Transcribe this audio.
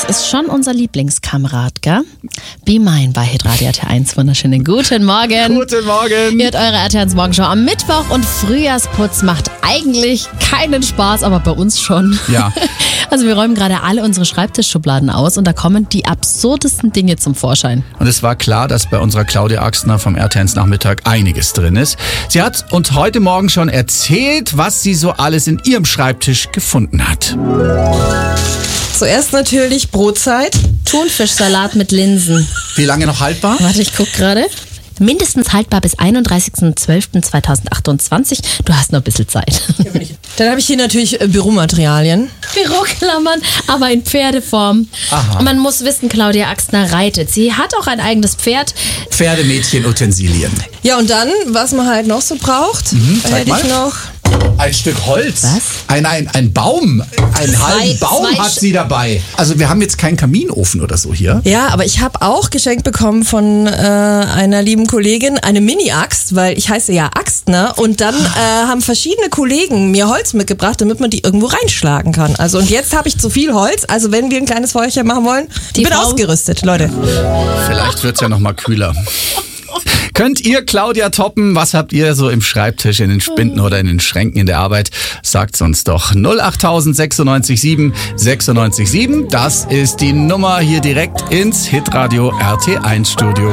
ist schon unser Lieblingskamerad, gell? Be Mine bei Hitradio RT1. Wunderschönen guten Morgen. Guten Morgen. Ihr hört eure RT1 Morgenshow am Mittwoch und Frühjahrsputz macht eigentlich keinen Spaß, aber bei uns schon. Ja. Also wir räumen gerade alle unsere Schreibtischschubladen aus und da kommen die absurdesten Dinge zum Vorschein. Und es war klar, dass bei unserer Claudia Axtner vom RT1 Nachmittag einiges drin ist. Sie hat uns heute Morgen schon erzählt, was sie so alles in ihrem Schreibtisch gefunden hat. Zuerst natürlich Brotzeit. Thunfischsalat mit Linsen. Wie lange noch haltbar? Warte, ich guck gerade. Mindestens haltbar bis 31.12.2028. Du hast noch ein bisschen Zeit. Dann habe ich hier natürlich Büromaterialien. Büroklammern, aber in Pferdeform. Aha. Man muss wissen, Claudia Axtner reitet. Sie hat auch ein eigenes Pferd. Pferdemädchen-Utensilien. Ja, und dann, was man halt noch so braucht, zeig hätte mal. ich noch. Ein Stück Holz. Was? Ein Baum. Einen halben Baum hat sie dabei. Also wir haben jetzt keinen Kaminofen oder so hier. Ja, aber ich habe auch geschenkt bekommen von einer lieben Kollegin eine Mini-Axt, weil ich heiße ja Axtner. Und dann haben verschiedene Kollegen mir Holz mitgebracht, damit man die irgendwo reinschlagen kann. Also und jetzt habe ich zu viel Holz. Also wenn wir ein kleines Feuerchen machen wollen, Die bin Frau- ausgerüstet, Leute. Vielleicht wird's ja noch mal kühler. Könnt ihr Claudia toppen? Was habt ihr so im Schreibtisch, in den Spinden oder in den Schränken in der Arbeit? Sagt's uns doch. 08000 96 7. Das ist die Nummer hier direkt ins Hitradio RT1 Studio.